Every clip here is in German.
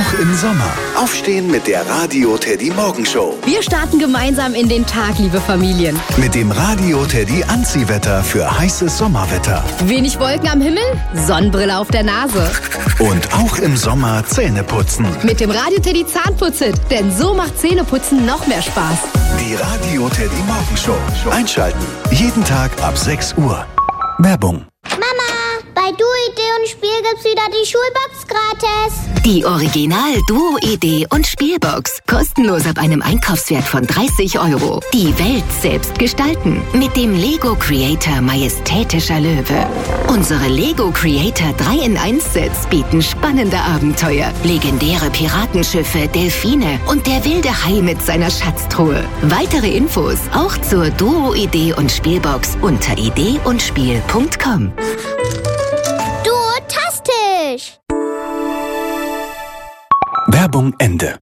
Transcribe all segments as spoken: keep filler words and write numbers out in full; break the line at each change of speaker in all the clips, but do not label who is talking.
Auch im Sommer. Aufstehen mit der Radio Teddy Morgenshow.
Wir starten gemeinsam in den Tag, liebe Familien.
Mit dem Radio Teddy Anziehwetter für heißes Sommerwetter.
Wenig Wolken am Himmel, Sonnenbrille auf der Nase.
Und auch im Sommer Zähne putzen.
Mit dem Radio Teddy Zahnputzit, denn so macht Zähneputzen noch mehr Spaß.
Die Radio Teddy Morgenshow. Einschalten. Jeden Tag ab sechs Uhr. Werbung.
Mama, bei Duo-Idee und Spiel gibt's wieder die Schulbox gratis.
Die Original Duo-Idee und Spielbox. Kostenlos ab einem Einkaufswert von dreißig Euro. Die Welt selbst gestalten. Mit dem Lego Creator Majestätischer Löwe. Unsere Lego Creator drei in eins Sets bieten spannende Abenteuer. Legendäre Piratenschiffe, Delfine und der wilde Hai mit seiner Schatztruhe. Weitere Infos auch zur Duo-Idee und Spielbox unter idee und spiel punkt com.
Duotastisch!
Werbung Ende.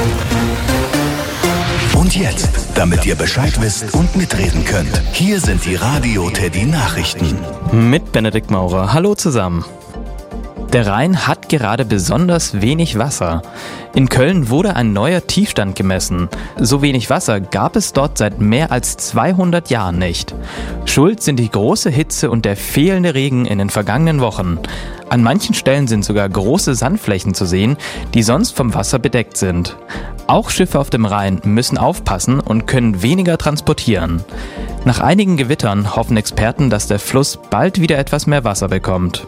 Und jetzt, damit ihr Bescheid wisst und mitreden könnt, hier sind die Radio Teddy Nachrichten.
Mit Benedikt Maurer. Hallo zusammen. Der Rhein hat gerade besonders wenig Wasser. In Köln wurde ein neuer Tiefstand gemessen. So wenig Wasser gab es dort seit mehr als zweihundert Jahren nicht. Schuld sind die große Hitze und der fehlende Regen in den vergangenen Wochen. An manchen Stellen sind sogar große Sandflächen zu sehen, die sonst vom Wasser bedeckt sind. Auch Schiffe auf dem Rhein müssen aufpassen und können weniger transportieren. Nach einigen Gewittern hoffen Experten, dass der Fluss bald wieder etwas mehr Wasser bekommt.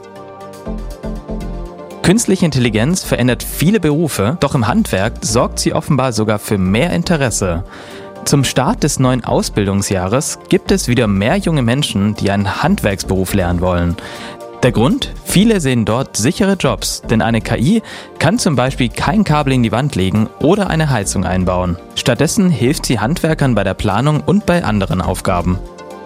Künstliche Intelligenz verändert viele Berufe, doch im Handwerk sorgt sie offenbar sogar für mehr Interesse. Zum Start des neuen Ausbildungsjahres gibt es wieder mehr junge Menschen, die einen Handwerksberuf lernen wollen. Der Grund? Viele sehen dort sichere Jobs, denn eine K I kann zum Beispiel kein Kabel in die Wand legen oder eine Heizung einbauen. Stattdessen hilft sie Handwerkern bei der Planung und bei anderen Aufgaben.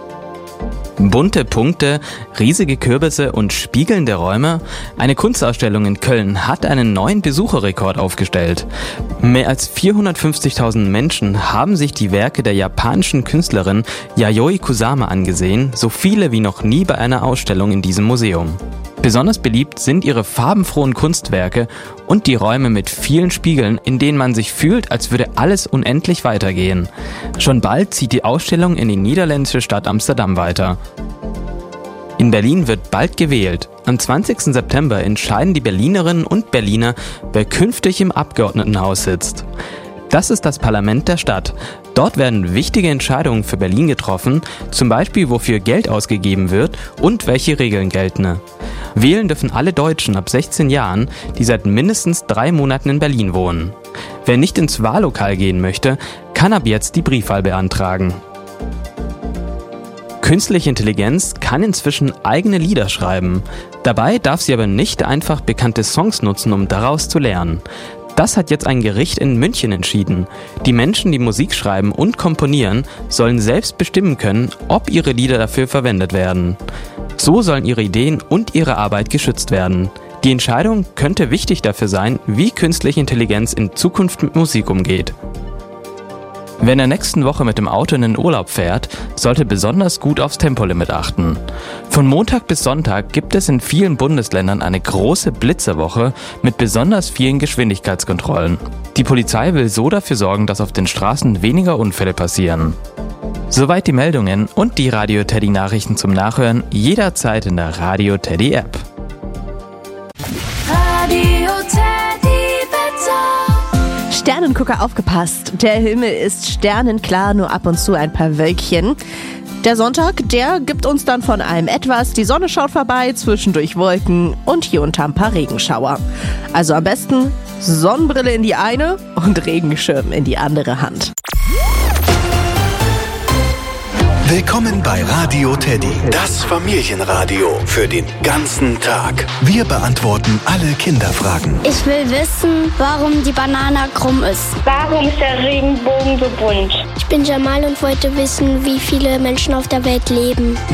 Bunte Punkte, riesige Kürbisse und spiegelnde Räume. Eine Kunstausstellung in Köln hat einen neuen Besucherrekord aufgestellt. Mehr als vierhundertfünfzigtausend Menschen haben sich die Werke der japanischen Künstlerin Yayoi Kusama angesehen, so viele wie noch nie bei einer Ausstellung in diesem Museum. Besonders beliebt sind ihre farbenfrohen Kunstwerke und die Räume mit vielen Spiegeln, in denen man sich fühlt, als würde alles unendlich weitergehen. Schon bald zieht die Ausstellung in die niederländische Stadt Amsterdam weiter. In Berlin wird bald gewählt. Am zwanzigsten September entscheiden die Berlinerinnen und Berliner, wer künftig im Abgeordnetenhaus sitzt. Das ist das Parlament der Stadt. Dort werden wichtige Entscheidungen für Berlin getroffen, zum Beispiel wofür Geld ausgegeben wird und welche Regeln gelten. Wählen dürfen alle Deutschen ab sechzehn Jahren, die seit mindestens drei Monaten in Berlin wohnen. Wer nicht ins Wahllokal gehen möchte, kann ab jetzt die Briefwahl beantragen. Künstliche Intelligenz kann inzwischen eigene Lieder schreiben. Dabei darf sie aber nicht einfach bekannte Songs nutzen, um daraus zu lernen. Das hat jetzt ein Gericht in München entschieden. Die Menschen, die Musik schreiben und komponieren, sollen selbst bestimmen können, ob ihre Lieder dafür verwendet werden. So sollen ihre Ideen und ihre Arbeit geschützt werden. Die Entscheidung könnte wichtig dafür sein, wie künstliche Intelligenz in Zukunft mit Musik umgeht. Wer in der nächsten Woche mit dem Auto in den Urlaub fährt, sollte besonders gut aufs Tempolimit achten. Von Montag bis Sonntag gibt es in vielen Bundesländern eine große Blitzerwoche mit besonders vielen Geschwindigkeitskontrollen. Die Polizei will so dafür sorgen, dass auf den Straßen weniger Unfälle passieren. Soweit die Meldungen und die Radio Teddy Nachrichten zum Nachhören jederzeit in der Radio Teddy App.
Radio Teddy Wetter.
Sternengucker, aufgepasst. Der Himmel ist sternenklar, nur ab und zu ein paar Wölkchen. Der Sonntag, der gibt uns dann von allem etwas. Die Sonne schaut vorbei, zwischendurch Wolken und hier und da ein paar Regenschauer. Also am besten Sonnenbrille in die eine und Regenschirm in die andere Hand.
Willkommen bei Radio Teddy, das Familienradio für den ganzen Tag. Wir beantworten alle Kinderfragen.
Ich will wissen, warum die Banane krumm ist.
Warum ist der Regenbogen so bunt?
Ich bin Jamal und wollte wissen, wie viele Menschen auf der Welt leben.